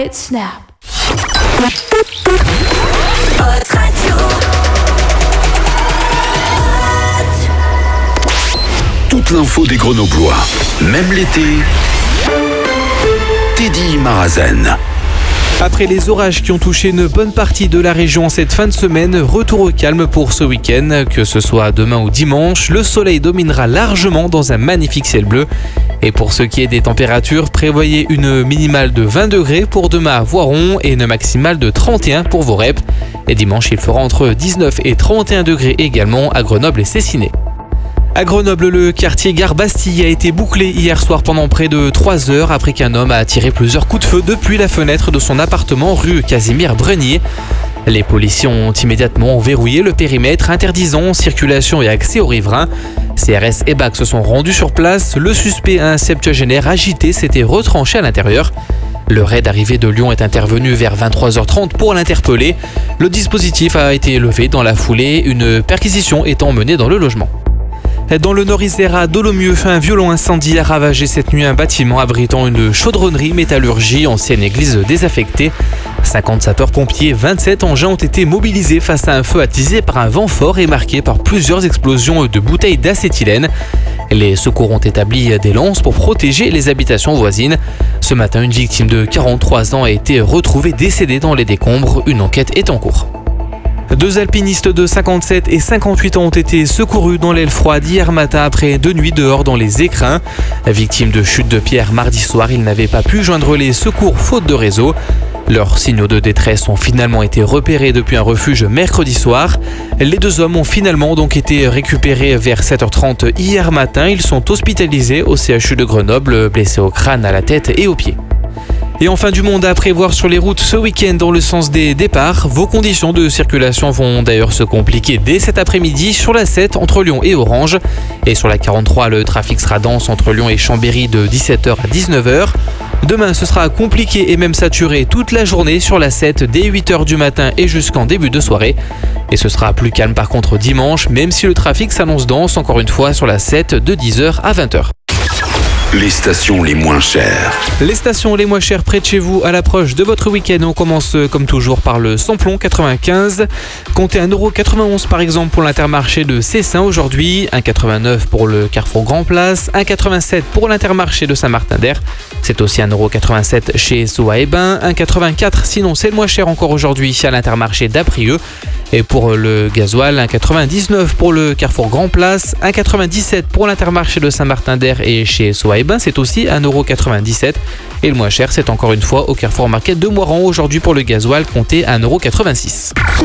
Snap. Toute l'info des Grenoblois, même l'été, Teddy Marazen. Après les orages qui ont touché une bonne partie de la région cette fin de semaine, retour au calme pour ce week-end. Que ce soit demain ou dimanche, le soleil dominera largement dans un magnifique ciel bleu. Et pour ce qui est des températures, prévoyez une minimale de 20 degrés pour demain à Voiron et une maximale de 31 pour Vorep. Et dimanche, il fera entre 19 et 31 degrés également à Grenoble et Cessiné. À Grenoble, le quartier Gare Bastille a été bouclé hier soir pendant près de 3 heures après qu'un homme a tiré plusieurs coups de feu depuis la fenêtre de son appartement rue Casimir Brenier. Les policiers ont immédiatement verrouillé le périmètre, interdisant circulation et accès aux riverains. CRS et BAC se sont rendus sur place. Le suspect, un septuagénaire agité, s'était retranché à l'intérieur. Le raid arrivé de Lyon est intervenu vers 23h30 pour l'interpeller. Le dispositif a été levé dans la foulée, une perquisition étant menée dans le logement. Dans le Nord-Isère, à Dolomieu, un violent incendie a ravagé cette nuit un bâtiment abritant une chaudronnerie métallurgie, ancienne église désaffectée. 50 sapeurs-pompiers, 27 engins ont été mobilisés face à un feu attisé par un vent fort et marqué par plusieurs explosions de bouteilles d'acétylène. Les secours ont établi des lances pour protéger les habitations voisines. Ce matin, une victime de 43 ans a été retrouvée décédée dans les décombres. Une enquête est en cours. 2 alpinistes de 57 et 58 ans ont été secourus dans l'aile froide hier matin après 2 nuits dehors dans les écrins. Victimes de chute de pierre mardi soir, ils n'avaient pas pu joindre les secours faute de réseau. Leurs signaux de détresse ont finalement été repérés depuis un refuge mercredi soir. Les 2 hommes ont finalement donc été récupérés vers 7h30 hier matin. Ils sont hospitalisés au CHU de Grenoble, blessés au crâne, à la tête et aux pieds. Et enfin, du monde à prévoir sur les routes ce week-end dans le sens des départs. Vos conditions de circulation vont d'ailleurs se compliquer dès cet après-midi sur la 7 entre Lyon et Orange. Et sur la 43, le trafic sera dense entre Lyon et Chambéry de 17h à 19h. Demain, ce sera compliqué et même saturé toute la journée sur la 7 dès 8h du matin et jusqu'en début de soirée. Et ce sera plus calme par contre dimanche, même si le trafic s'annonce dense encore une fois sur la 7 de 10h à 20h. Les stations les moins chères. Les stations les moins chères près de chez vous à l'approche de votre week-end. On commence comme toujours par le samplon 95. Comptez 1,91€ par exemple pour l'Intermarché de Cessin aujourd'hui, 1,89€ pour le Carrefour Grand Place, 1,87€ pour l'Intermarché de Saint-Martin-d'Air. C'est aussi 1,87€ chez Soa et Bain, 1,84€ sinon c'est le moins cher encore aujourd'hui à l'Intermarché d'Aprieux. Et pour le gasoil, 1,99€ pour le Carrefour Grand Place, 1,97€ pour l'Intermarché de Saint-Martin-d'Air et chez Soa et Bain, c'est aussi 1,97€. Et le moins cher, c'est encore une fois au Carrefour Market de Moiran aujourd'hui pour le gasoil, compté 1,86€.